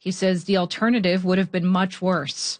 He says the alternative would have been much worse.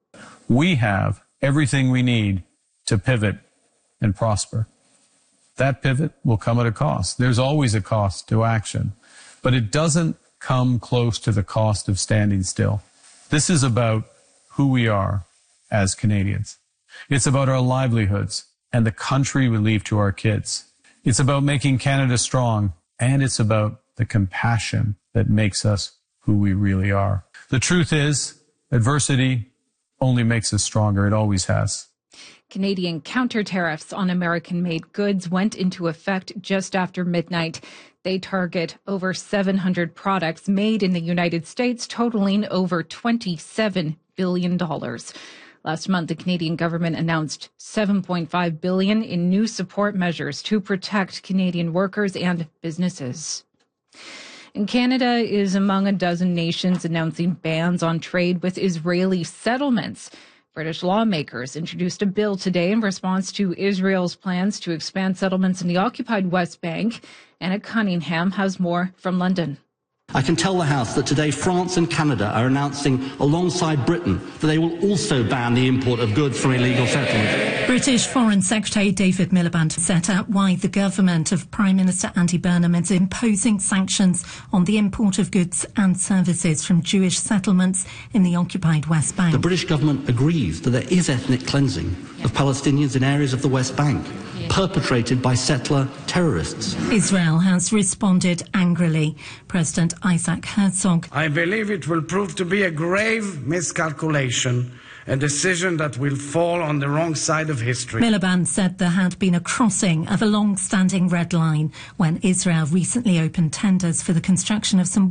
We have everything we need to pivot and prosper. That pivot will come at a cost. There's always a cost to action, but it doesn't come close to the cost of standing still. This is about who we are as Canadians. It's about our livelihoods and the country we leave to our kids. It's about making Canada strong, and it's about the compassion that makes us who we really are. The truth is, adversity only makes us stronger. It always has. Canadian counter tariffs on American-made goods went into effect just after midnight. They target over 700 products made in the United States, totaling over $27 billion. Last month, the Canadian government announced $7.5 billion in new support measures to protect Canadian workers and businesses. And Canada is among a dozen nations announcing bans on trade with Israeli settlements. British lawmakers introduced a bill today in response to Israel's plans to expand settlements in the occupied West Bank. Anna Cunningham has more from London. I can tell the House that today France and Canada are announcing alongside Britain that they will also ban the import of goods from illegal settlements. British Foreign Secretary David Miliband set out why the government of Prime Minister Andy Burnham is imposing sanctions on the import of goods and services from Jewish settlements in the occupied West Bank. The British government agrees that there is ethnic cleansing of Palestinians in areas of the West Bank, perpetrated by settler terrorists. Israel has responded angrily. President Isaac Herzog. I believe it will prove to be a grave miscalculation, a decision that will fall on the wrong side of history. Miliband said there had been a crossing of a long-standing red line when Israel recently opened tenders for the construction of some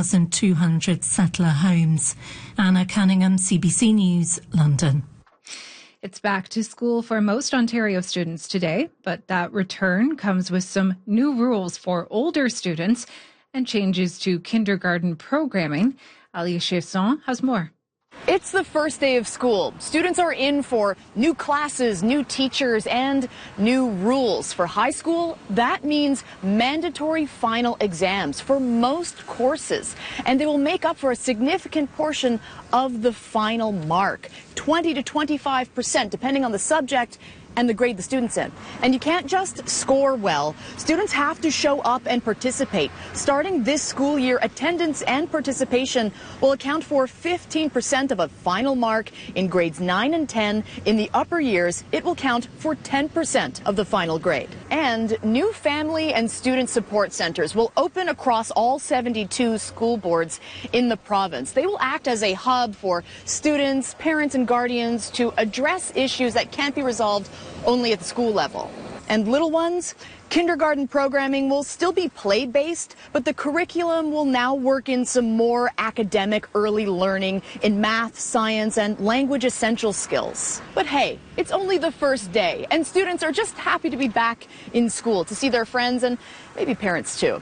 1,200 settler homes. Anna Cunningham, CBC News, London. It's back to school for most Ontario students today, but that return comes with some new rules for older students and changes to kindergarten programming. Ali Chesson has more. It's the first day of school. Students are in for new classes, new teachers, and new rules. For high school, that means mandatory final exams for most courses. And they will make up for a significant portion of the final mark, 20 to 25%, depending on the subject and the grade the student's in. And you can't just score well. Students have to show up and participate. Starting this school year, attendance and participation will account for 15% of a final mark in grades 9 and 10. In the upper years, it will count for 10% of the final grade. And new family and student support centers will open across all 72 school boards in the province. They will act as a hub for students, parents, and guardians to address issues that can't be resolved only at the school level. And little ones, kindergarten programming will still be play-based, but the curriculum will now work in some more academic early learning in math, science, and language essential skills. But hey, it's only the first day, and students are just happy to be back in school, to see their friends and maybe parents too.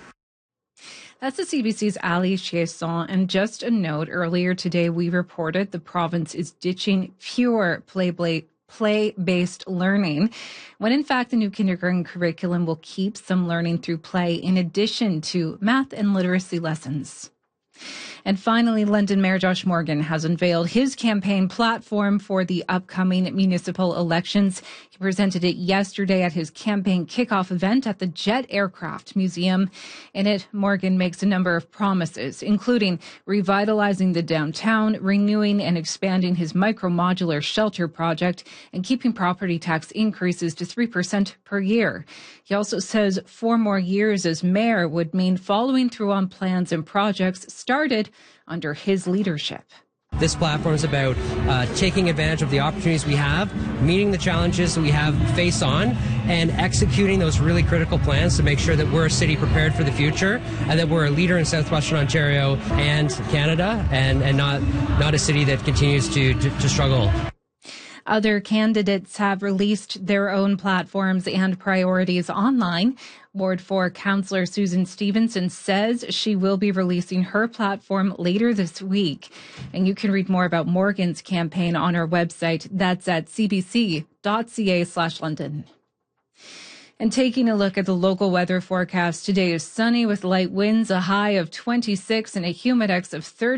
That's the CBC's Ali Chesson. And just a note, earlier today we reported the province is ditching pure play-based learning, when in fact the new kindergarten curriculum will keep some learning through play in addition to math and literacy lessons. And finally, London Mayor Josh Morgan has unveiled his campaign platform for the upcoming municipal elections. He presented it yesterday at his campaign kickoff event at the Jet Aircraft Museum. In it, Morgan makes a number of promises, including revitalizing the downtown, renewing and expanding his micro-modular shelter project, and keeping property tax increases to 3% per year. He also says 4 more years as mayor would mean following through on plans and projects started under his leadership. This platform is about taking advantage of the opportunities we have, meeting the challenges that we have face on, and executing those really critical plans to make sure that we're a city prepared for the future and that we're a leader in southwestern Ontario and Canada, and not a city that continues to struggle. Other candidates have released their own platforms and priorities online. Ward 4 Councillor Susan Stevenson says she will be releasing her platform later this week. And you can read more about Morgan's campaign on our website. That's at cbc.ca/London. And taking a look at the local weather forecast, today is sunny with light winds, a high of 26 and a humidex of 30.